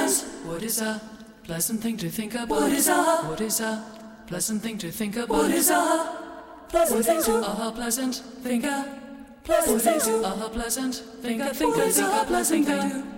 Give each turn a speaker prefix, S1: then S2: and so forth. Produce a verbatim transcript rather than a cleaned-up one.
S1: pleasant? What is a pleasant thing to think about? What is a what is a pleasant thing to think about? What is a pleasant thing to a pleasant thinker? Pleasant thing to a pleasant thinker? Thinker, thinker, pleasant thing to.